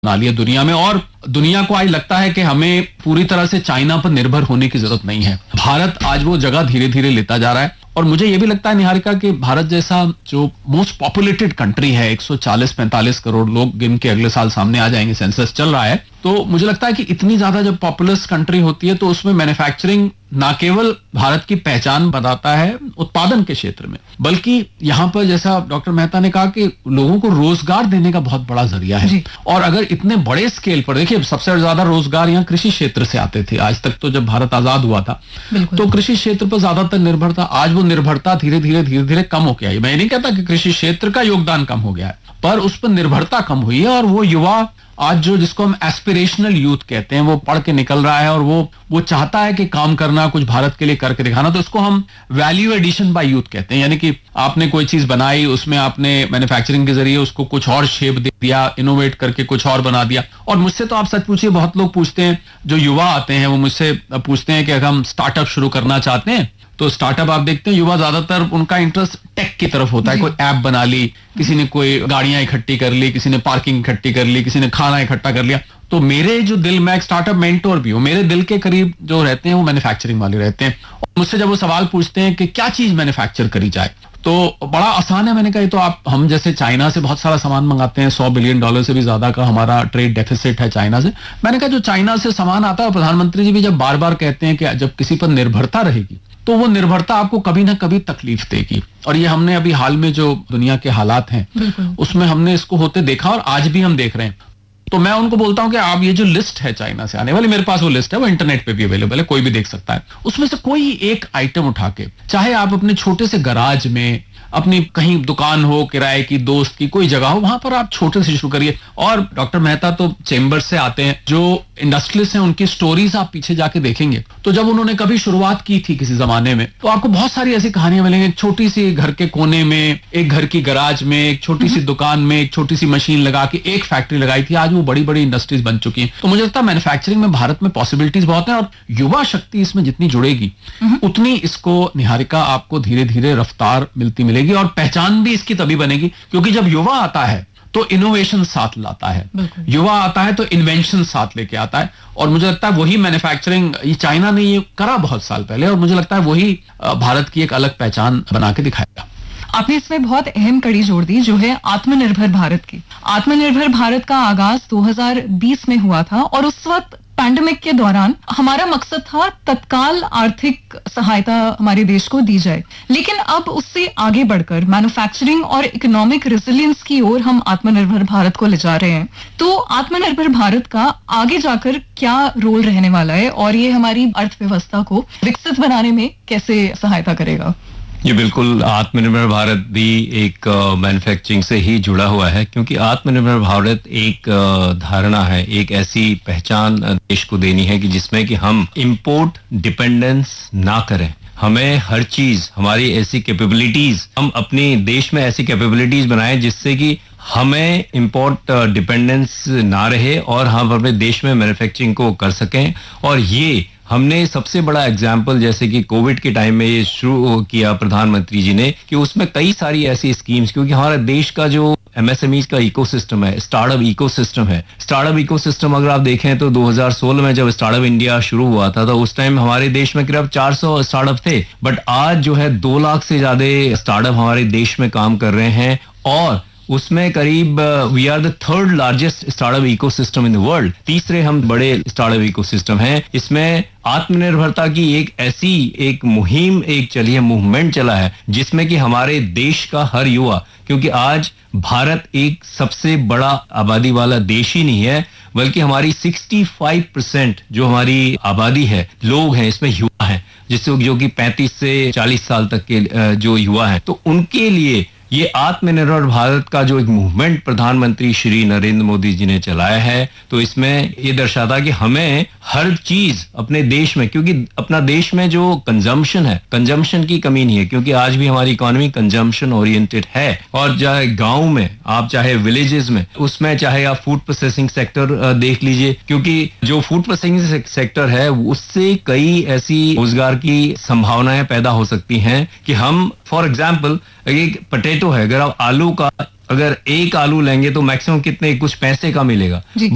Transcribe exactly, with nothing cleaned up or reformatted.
बना लिया दुनिया में। और दुनिया को आज लगता है कि हमें पूरी तरह से चाइना पर निर्भर होने की जरूरत नहीं है। भारत आज वो जगह धीरे धीरे लेता जा रहा है और मुझे ये भी लगता है निहारिका कि भारत जैसा जो मोस्ट पॉपुलेटेड कंट्री है, एक सौ चालीस पैंतालीस करोड़ लोग गिन के अगले साल सामने आ जाएंगे, सेंसस चल रहा है, तो मुझे लगता है कि इतनी ज्यादा जब पॉपुलस कंट्री होती है तो उसमें मैन्युफैक्चरिंग ना केवल भारत की पहचान बताता है उत्पादन के क्षेत्र में, बल्कि यहाँ पर जैसा डॉक्टर मेहता ने कहा कि लोगों को रोजगार देने का बहुत बड़ा जरिया है। और अगर इतने बड़े स्केल पर देखिए, सबसे ज्यादा रोजगार यहाँ कृषि क्षेत्र से आते थे आज तक, तो जब भारत आजाद हुआ था तो कृषि क्षेत्र पर ज्यादातर निर्भर था। आज वो निर्भरता धीरे धीरे धीरे धीरे कम हो गया है। मैं नहीं कहता कि कृषि क्षेत्र का योगदान कम हो गया है, पर उस पर निर्भरता कम हुई है। और वो युवा आज जो जिसको हम एस्पिरेशनल यूथ कहते हैं, वो पढ़ के निकल रहा है और वो वो चाहता है कि काम करना, कुछ भारत के लिए करके दिखाना, तो इसको हम वैल्यू एडिशन बाय यूथ कहते हैं। यानी कि आपने कोई चीज बनाई, उसमें आपने मैन्युफैक्चरिंग के जरिए उसको कुछ और शेप दे दिया, इनोवेट करके कुछ और बना दिया। और मुझसे तो आप सच पूछिए, बहुत लोग पूछते हैं, जो युवा आते हैं वो मुझसे पूछते हैं कि अगर हम स्टार्टअप शुरू करना चाहते हैं तो स्टार्टअप आप देखते हैं युवा ज्यादातर उनका इंटरेस्ट टेक की तरफ होता है। कोई ऐप बना ली, किसी ने कोई गाड़ियां इकट्ठी कर ली, किसी ने पार्किंग इकट्ठी कर ली, किसी ने खाना इकट्ठा कर लिया। तो मेरे जो दिल में एक स्टार्टअप मेंटोर भी हूं, मेरे दिल के करीब जो रहते हैं वो मैन्युफैक्चरिंग वाले रहते हैं। और मुझसे जब वो सवाल पूछते हैं कि क्या चीज मैन्युफैक्चर करी जाए, तो बड़ा आसान है। मैंने कहा तो आप हम जैसे चाइना से बहुत सारा सामान मंगाते हैं, सौ बिलियन डॉलर से भी ज्यादा का हमारा ट्रेड डेफिसिट है चाइना से। मैंने कहा जो चाइना से सामान आता है, प्रधानमंत्री जी भी जब बार बार कहते हैं कि जब किसी पर निर्भरता रहेगी तो वो निर्भरता आपको कभी ना कभी तकलीफ देगी। और ये हमने अभी हाल में जो दुनिया के हालात हैं उसमें हमने इसको होते देखा और आज भी हम देख रहे हैं। तो मैं उनको बोलता हूं कि आप ये जो लिस्ट है चाइना से आने वाली, मेरे पास वो लिस्ट है, वो इंटरनेट पे भी अवेलेबल है, कोई भी देख सकता है। उसमें से कोई एक आइटम उठा के, चाहे आप अपने छोटे से गराज में, अपनी कहीं दुकान हो किराए की, दोस्त की कोई जगह हो, वहां पर आप छोटे से शुरू करिए। और डॉक्टर मेहता तो चेंबर से आते हैं, जो इंडस्ट्रियलिस्ट हैं उनकी स्टोरीज आप पीछे जाके देखेंगे तो जब उन्होंने कभी शुरुआत की थी किसी जमाने में, तो आपको बहुत सारी ऐसी कहानियां मिलेंगी। छोटी सी घर के कोने में, एक घर की गराज में, एक छोटी सी दुकान में, एक छोटी सी मशीन लगा के एक फैक्ट्री लगाई थी, आज वो बड़ी बड़ी इंडस्ट्रीज बन चुकी हैं। तो मुझे लगता है मैन्युफैक्चरिंग में भारत में पॉसिबिलिटीज बहुत हैं और युवा शक्ति इसमें जितनी जुड़ेगी उतनी इसको निहारिका आपको धीरे धीरे रफ्तार मिलती मिलेगी। और पहचान भी इसकी तभी बनेगी क्योंकि जब युवा आता है तो इनोवेशन साथ लाता है, युवा आता है तो इन्वेंशन साथ लेके आता है। और मुझे लगता है वही मैन्युफैक्चरिंग, ये चाइना ने ये करा बहुत साल पहले और मुझे लगता है वही भारत की एक अलग पहचान बना के दिखाएगा। आपने इसमें बहुत अहम कड़ी जोड़ दी जो है आत्मनिर्भर भारत की। आत्मनिर्भर भारत का आगाज दो हज़ार बीस में हुआ था और उस वक्त पैंडेमिक के दौरान हमारा मकसद था तत्काल आर्थिक सहायता हमारे देश को दी जाए, लेकिन अब उससे आगे बढ़कर मैन्युफैक्चरिंग और इकोनॉमिक रेजिलियंस की ओर हम आत्मनिर्भर भारत को ले जा रहे हैं। तो आत्मनिर्भर भारत का आगे जाकर क्या रोल रहने वाला है और ये हमारी अर्थव्यवस्था को विकसित बनाने में कैसे सहायता करेगा? ये बिल्कुल, आत्मनिर्भर भारत भी एक मैन्युफैक्चरिंग से ही जुड़ा हुआ है, क्योंकि आत्मनिर्भर भारत एक uh, धारणा है, एक ऐसी पहचान देश को देनी है कि जिसमें कि हम इंपोर्ट डिपेंडेंस ना करें। हमें हर चीज, हमारी ऐसी कैपेबिलिटीज, हम अपने देश में ऐसी कैपेबिलिटीज बनाएं जिससे कि हमें इंपोर्ट डिपेंडेंस ना रहे और हम अपने देश में मैन्युफैक्चरिंग को कर सकें। और ये हमने सबसे बड़ा एग्जाम्पल जैसे कि कोविड के टाइम में ये शुरू किया प्रधानमंत्री जी ने, कि उसमें कई सारी ऐसी स्कीम्स, क्योंकि हमारे देश का जो एमएसएमईज का इकोसिस्टम है, स्टार्टअप इकोसिस्टम है, स्टार्टअप इकोसिस्टम अगर आप देखें तो दो हज़ार सोलह में जब स्टार्टअप इंडिया शुरू हुआ था तो उस टाइम हमारे देश में करीब चार सौ स्टार्टअप थे, बट आज जो है दो लाख से ज्यादा स्टार्टअप हमारे देश में काम कर रहे हैं और उसमें करीब we are the third largest startup ecosystem in the world. तीसरे हम बड़े स्टार्टअप इकोसिस्टम हैं। इसमें आत्मनिर्भरता की एक ऐसी एक मुहिम एक चली है, मूवमेंट चला है, जिसमें कि हमारे देश का हर युवा, क्योंकि आज भारत एक सबसे बड़ा आबादी वाला देश ही नहीं है, बल्कि हमारी पैंसठ परसेंट जो हमारी आबादी है, लोग हैं, इसमें युवा हैं, जिससे जो कि पैंतीस से चालीस साल तक के जो युवा हैं, तो उनके लिए ये आत्मनिर्भर भारत का जो एक मूवमेंट प्रधानमंत्री श्री नरेंद्र मोदी जी ने चलाया है, तो इसमें ये दर्शाता कि हमें हर चीज अपने देश में, क्योंकि अपना देश में जो कंजम्पशन है, कंजम्पशन की कमी नहीं है, क्योंकि आज भी हमारी इकोनॉमी कंजम्पशन ओरिएंटेड है। और चाहे गांव में आप, चाहे विलेजेस में, उसमें चाहे आप फूड प्रोसेसिंग सेक्टर देख लीजिए, क्योंकि जो फूड प्रोसेसिंग सेक्टर है उससे कई ऐसी रोजगार की संभावनाएं पैदा हो सकती हैं कि हम, फॉर एग्जाम्पल, एक पोटैटो है, अगर आप आलू का अगर एक आलू लेंगे तो मैक्सिमम कितने, कुछ पैसे का मिलेगा।